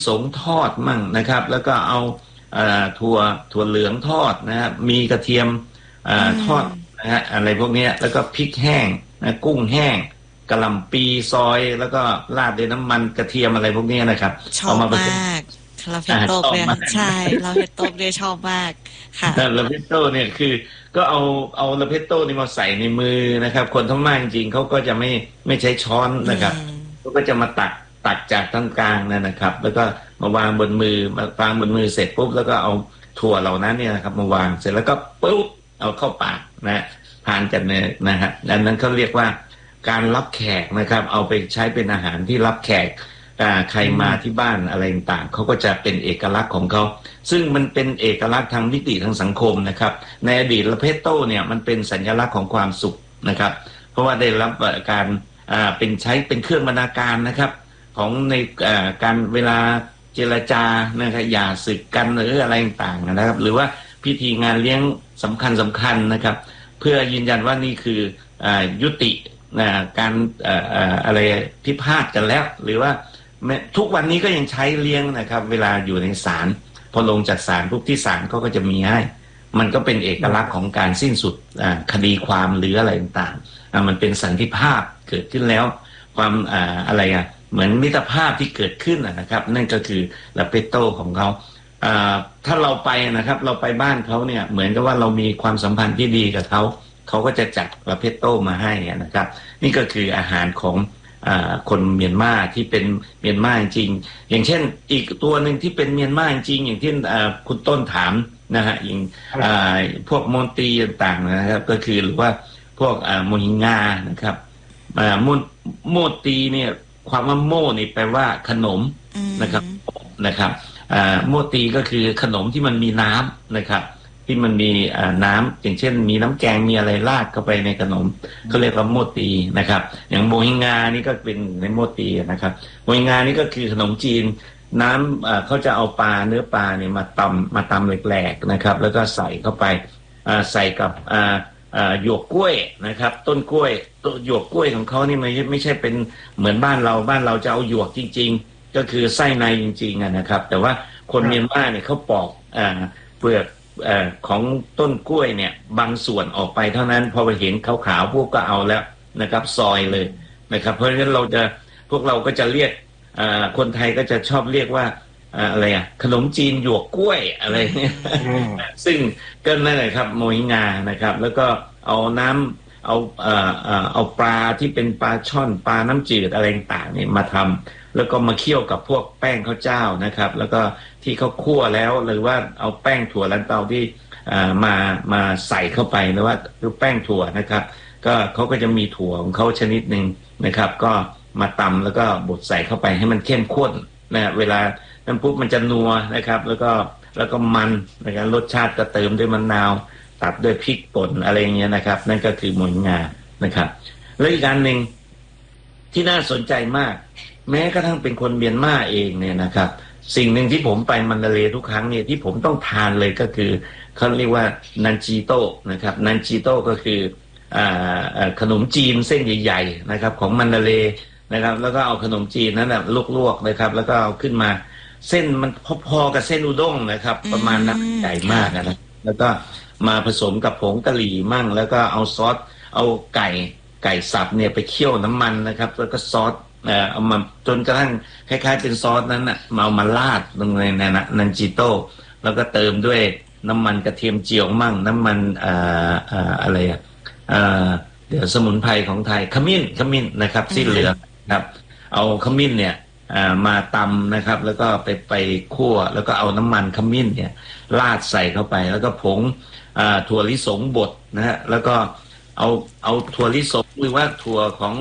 สงทอดมั่งนะครับแล้วก็เอาถั่วเหลืองทอดนะครับมีกระเทียมอืทอดมนะฮะอะไรพวกเนี้ยแล้วก็พริกแห้งนะกุ้งแห้งกะหล่ำปีซอยแล้วก็ราดด้วยน้ำมันกระเทียมอะไรพวกเนี้ยนะครับชอบมเอามาผสมากลาเฟโต้เนี่ยชอบมากใช่ลาเฟโต้เนี่ยชอบมากค่ะลาเพโต้เนี่ยคือก็เอาลาเพโต้นี่มาใส่ในมือนะครับคนทั้งมากจริงๆเขาก็จะไม่ใช้ช้อนอืนะครับมเขาก็จะมาตักจากตรงกลางนั่นนะครับแล้วก็มาวางบนมือมาวางบนมือเสร็จปุ๊บแล้วก็เอาถั่วเหล่านั้นเนี่ยนะครับมาวางเสร็จแล้วก็ปุ๊บเอาเข้าปากนะทานกันเนี่ยนะฮะดังนั้นเขาเรียกว่าการรับแขกนะครับเอาไปใช้เป็นอาหารที่รับแขกใครมาที่บ้านอะไรต่างๆเขาก็จะเป็นเอกลักษณ์ของเขาซึ่งมันเป็นเอกลักษณ์ทางมิติทางสังคมนะครับในอดีตลาเพโต้เนี่ยมันเป็นสัญลักษณ์ของความสุขนะครับเพราะว่าได้รับการเป็นใช้เป็นเครื่องบรรณาการนะครับของในการเวลาเจรจานะครับหย่าศึกกันหรืออะไรต่างๆนะครับหรือว่าพิธีงานเลี้ยงสำคัญนะครับเพื่อยืนยันว่านี่คือยุติการอะไรพิพาทกันแล้วหรือว่าทุกวันนี้ก็ยังใช้เลี้ยงนะครับเวลาอยู่ในศาลพอลงจากศาลปุ๊บที่ศาลเขาก็จะมีให้มันก็เป็นเอกลักษณ์ของการสิ้นสุดคดีความหรืออะไรต่างๆมันเป็นสันติภาพเกิดขึ้นแล้วความอะไรเหมือนมิตรภาพที่เกิดขึ้นนะครับนั่นก็คือลาเปโต้ของเขาถ้าเราไปนะครับเราไปบ้านเขาเนี่ยเหมือนกับว่าเรามีความสัมพันธ์ที่ดีกับเขาเขาก็จะจัดลาเปโต้มาให้นะครับนี่ก็คืออาหารของคนเมียนมาที่เป็นเมียนมาจริงอย่างเช่นอีกตัวหนึ่งที่เป็นเมียนมาจริงอย่างที่คุณต้นถามนะฮะอย่างพวกมนตรีต่างๆนะครับก็คือหรือว่าพวกโมฮิงานะครับโมตีเนี่ยความว่าโมนี่แปลว่าขนมอืนะครับมนะครับโมตีก็คือขนมที่มันมีน้ำนะครับที่มันมีน้ำอย่างเช่นมีน้ำแกงมีอะไรราดเข้าไปในขนมเขาเรียกว่าโมตีนะครับอย่างโมฮิงานี่ก็เป็นในโมตีนะครับโมฮิงานี่ก็คือขนมจีนน้ำเขาจะเอาเนื้อปลาเนี่ยมาตำแหลกๆนะครับแล้วก็ใส่เข้าไปใส่กับหยวกกล้วยนะครับต้นกล้วยต้นหยวกกล้วยของเขานี่ไม่ใช่เป็นเหมือนบ้านเราจะเอาหยวกจริงๆก็คือไส้ในจริงๆนะครับแต่ว่าคนเมียนมาเนี่ยเขาปอกเปลือกของต้นกล้วยเนี่ยบางส่วนออกไปเท่านั้นพอไปเห็นขาวๆพวกก็เอาแล้วนะครับซอยเลยนะครับเพราะฉะนั้นพวกเราก็จะเรียกคนไทยก็จะชอบเรียกว่าอะไรขนมจีนหยวกกล้วยอะไรเนี่ยซึ่งก็นั่นแหละครับโมยงานะครับแล้วก็เอาน้ำเอาปลาที่เป็นปลาช่อนปลาน้ำจืดอะไรต่างเนี่ยมาทำแล้วก็มาเคี่ยวกับพวกแป้งข้าวเจ้านะครับแล้วก็ที่เขาคั่วแล้วหรือว่าเอาแป้งถั่วลันเตาที่มาใส่เข้าไปหรือว่าคือแป้งถั่วนะครับก็เขาก็จะมีถั่วของเขาชนิดหนึ่งนะครับก็มาตำแล้วก็บดใส่เข้าไปให้มันเข้มข้นนะเวลาน้ำปุ๊บมันจะนัวนะครับแล้วก็มันนะครับรสชาติก็เติมด้วยมะนาวตัดด้วยพริกป่นอะไรอย่างเงี้ยนะครับนั่นก็คือหมวยงานะครับแล้วอีกการหนึ่งที่น่าสนใจมากแม้กระทั่งเป็นคนเมียนมาเองเนี่ยนะครับสิ่งหนึ่งที่ผมไปมันดาเลย์ทุกครั้งเนี่ยที่ผมต้องทานเลยก็คือเขาเรียกว่านันจีโต้นะครับนันจีโต้ก็คือขนมจีนเส้นใหญ่ๆนะครับของมันดาเลย์นะครับแล้วก็เอาขนมจีนนั้นนะลวกๆนะครับแล้วก็เอาขึ้นมาเส้นมันพอๆกับเส้นอุด้งนะครับประมาณนั้นใหญ่มากนะแล้วก็มาผสมกับผงกะหรี่มั่งแล้วก็เอาซอสเอาไก่สับเนี่ยไปเคี่ยวน้ำมันนะครับแล้วก็ซอสเอามาจนกระทั่งคล้ายๆเป็นซอสนั้นน่ะมาราดลงในนันจิโต้แล้วก็เติมด้วยน้ำมันกระเทียมเจียวมั่งน้ำมันอะไรเดี๋ยวสมุนไพรของไทยขมิ้นนะครับสีเหลืองครับเอาขมิ้นเนี่ยมาตำนะครับแล้วก็ไปคั่วแล้วก็เอาน้ำมันขมิ้นเนี่ยราดใส่เข้าไปแล้วก็ผงถั่วลิสงบดนะฮะแล้วก็เอาถั่วลิสงหรือว่าถั่วของ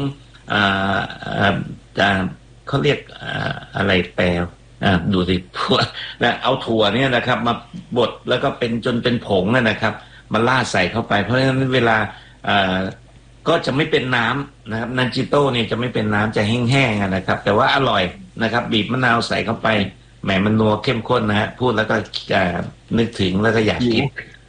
เขาเรียกอะไรแปลดูสิถั่วนะเอาถั่วเนี่ยนะครับมาบดแล้วก็จนเป็นผงนะครับมาราดใส่เข้าไปเพราะฉะนั้นเวลาก็จะไม่เป็นน้ำนะครับนันจิโต้เนี่ยจะไม่เป็นน้ำจะแห้งๆนะครับแต่ว่าอร่อยนะครับบีบมะนาวใส่เข้าไปแหมมันนัวเข้มข้นนะฮะพูดแล้วก็นึกถึงแล้วก็อยากกิน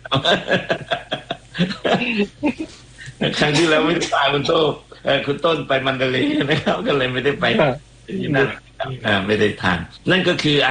ครั้งที่แล้วไม่ได้พาคุณต้นไปมันดาเลย์นะครับก็เลยไม่ได้ไปที่นั่นไม่ได้ทานนั่นก็คือ